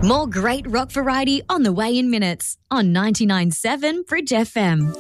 More great rock variety on the way in minutes on 99.7 Bridge FM.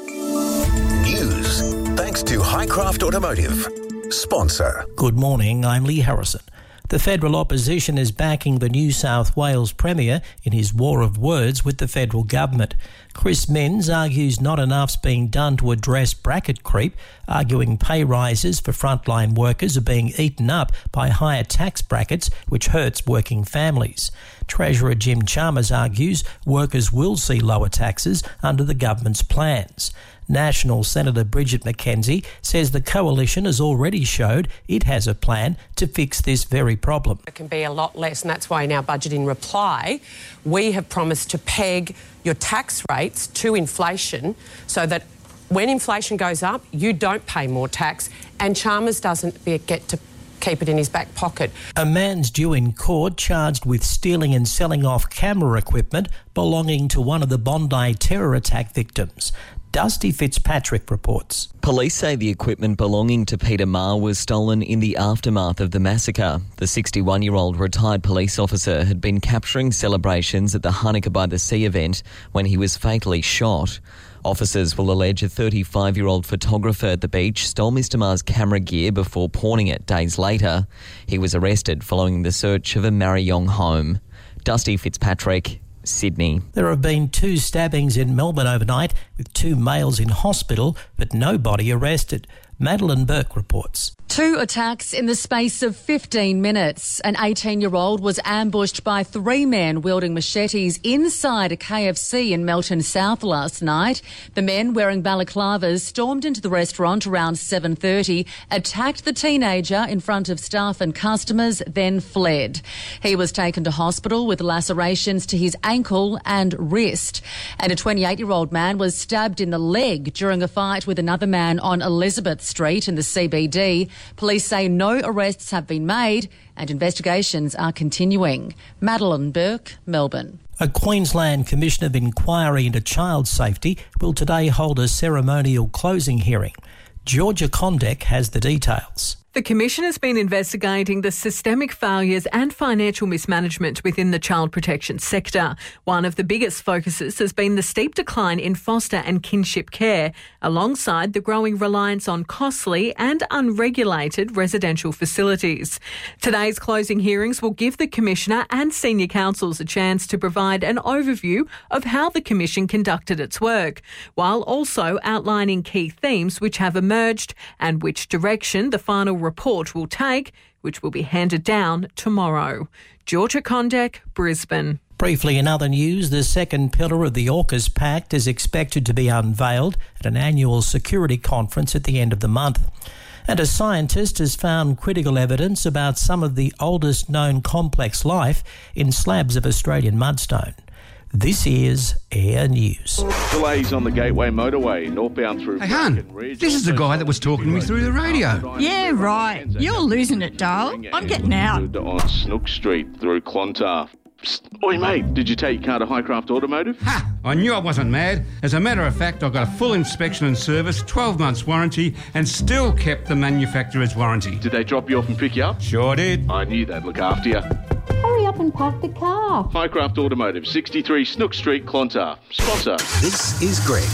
News thanks to Highcraft Automotive. Sponsor. Good morning, I'm Lee Harrison. The federal opposition is backing the New South Wales Premier in his war of words with the federal government. Chris Minns argues not enough's being done to address bracket creep, arguing pay rises for frontline workers are being eaten up by higher tax brackets, which hurts working families. Treasurer Jim Chalmers argues workers will see lower taxes under the government's plans. National Senator Bridget McKenzie says the coalition has already showed it has a plan to fix this very problem. It can be a lot less, and that's why in our budget in reply, we have promised to peg your tax rates to inflation so that when inflation goes up, you don't pay more tax, and Chalmers doesn't get to keep it in his back pocket. A man's due in court charged with stealing and selling off camera equipment belonging to one of the Bondi terror attack victims. Dusty Fitzpatrick reports. Police say the equipment belonging to Peter Marr was stolen in the aftermath of the massacre. The 61-year-old retired police officer had been capturing celebrations at the Hanukkah by the Sea event when he was fatally shot. Officers will allege a 35-year-old photographer at the beach stole Mr Marr's camera gear before pawning it days later. He was arrested following the search of a Marryong home. Dusty Fitzpatrick, Sydney. There have been 2 stabbings in Melbourne overnight, with 2 males in hospital, but nobody arrested. Madeline Burke reports. 2 attacks in the space of 15 minutes. An 18-year-old was ambushed by 3 men wielding machetes inside a KFC in Melton South last night. The men, wearing balaclavas, stormed into the restaurant around 7:30, attacked the teenager in front of staff and customers, then fled. He was taken to hospital with lacerations to his ankle and wrist. And a 28-year-old man was stabbed in the leg during a fight with another man on Elizabeth Street in the CBD. Police say no arrests have been made and investigations are continuing. Madeline Burke, Melbourne. A Queensland Commission of Inquiry into Child Safety will today hold a ceremonial closing hearing. Georgia Condek has the details. The Commission has been investigating the systemic failures and financial mismanagement within the child protection sector. One of the biggest focuses has been the steep decline in foster and kinship care, alongside the growing reliance on costly and unregulated residential facilities. Today's closing hearings will give the Commissioner and senior counsels a chance to provide an overview of how the Commission conducted its work, while also outlining key themes which have emerged and which direction the final report will take, which will be handed down tomorrow. Georgia Condek, Brisbane. Briefly, in other news, the second pillar of the AUKUS Pact is expected to be unveiled at an annual security conference at the end of the month. And a scientist has found critical evidence about some of the oldest known complex life in slabs of Australian mudstone. This is Air News. Delays on the Gateway Motorway, northbound through... Hey, Hun, this is the guy that was talking to me through the radio. Yeah, right. You're losing it, darling. I'm getting out. On Snook Street through Clontarf. Psst. Oi, mate, did you take your car to Highcraft Automotive? Ha! I knew I wasn't mad. As a matter of fact, I got a full inspection and service, 12 months warranty, and still kept the manufacturer's warranty. Did they drop you off and pick you up? Sure did. I knew they'd look after you. Hurry up and park the car. Highcraft Automotive, 63 Snook Street, Clontarf. Sponsor. This is Greg.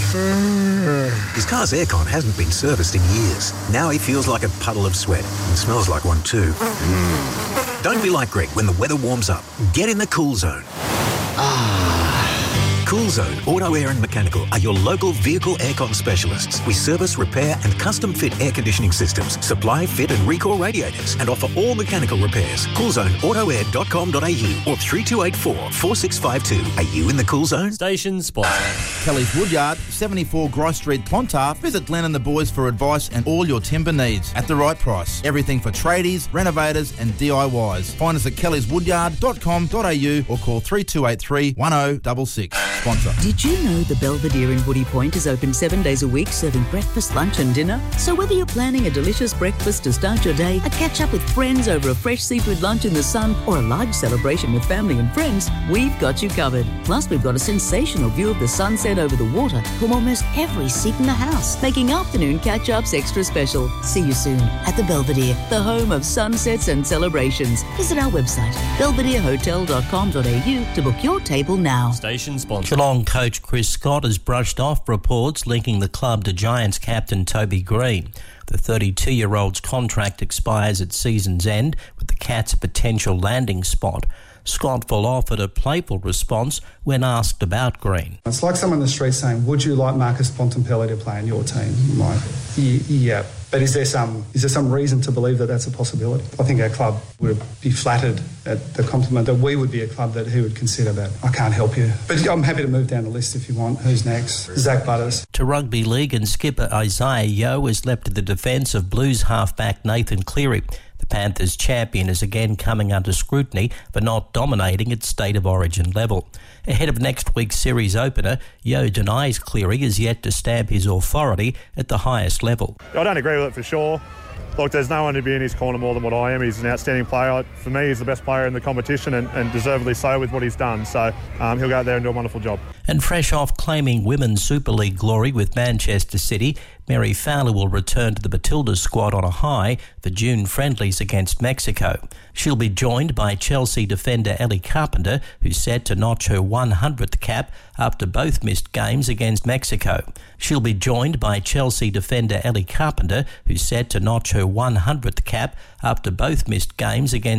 His car's aircon hasn't been serviced in years. Now he feels like a puddle of sweat and smells like one too. Don't be like Greg when the weather warms up. Get in the Cool Zone. Cool Zone Auto Air and Mechanical are your local vehicle aircon specialists. We service, repair and custom fit air conditioning systems, supply, fit and recall radiators and offer all mechanical repairs. CoolZoneAutoAir.com.au or 3284 4652. Are you in the Cool Zone? Station sponsor. Kelly's Woodyard, 74 Gross Street, Clontarf. Visit Glenn and the boys for advice and all your timber needs at the right price. Everything for tradies, renovators and DIYs. Find us at kellyswoodyard.com.au or call 3283 1066. sponsor. Did you know the Belvedere in Woody Point is open 7 days a week, serving breakfast, lunch and dinner? So whether you're planning a delicious breakfast to start your day, a catch-up with friends over a fresh seafood lunch in the sun, or a large celebration with family and friends, we've got you covered. Plus, we've got a sensational view of the sunset over the water from almost every seat in the house, making afternoon catch-ups extra special. See you soon at the Belvedere, the home of sunsets and celebrations. Visit our website, belvederehotel.com.au to book your table now. Station sponsor. Geelong coach Chris Scott has brushed off reports linking the club to Giants captain Toby Green. The 32-year-old's contract expires at season's end, with the Cats a potential landing spot. Scottville offered a playful response when asked about Green. It's like someone in the street saying, would you like Marcus Bontempelli to play in your team? I'm like, yeah. But is there some reason to believe that that's a possibility? I think our club would be flattered at the compliment that we would be a club that he would consider that. I can't help you. But I'm happy to move down the list if you want. Who's next? Zach Butters. To rugby league, and skipper Isaiah Yeo is left to the defence of Blues halfback Nathan Cleary. The Panthers champion is again coming under scrutiny for not dominating at State of Origin level. Ahead of next week's series opener, Yeo denies Cleary is yet to stamp his authority at the highest level. I don't agree with it for sure. Look, there's no one to be in his corner more than what I am. He's an outstanding player. For me, he's the best player in the competition and deservedly so with what he's done. So he'll go out there and do a wonderful job. And fresh off claiming Women's Super League glory with Manchester City, Mary Fowler will return to the Matildas squad on a high for June friendlies against Mexico. She'll be joined by Chelsea defender Ellie Carpenter, who's set to notch her 100th cap after both missed games against Mexico. She'll be joined by Chelsea defender Ellie Carpenter, who's set to notch her 100th cap after both missed games against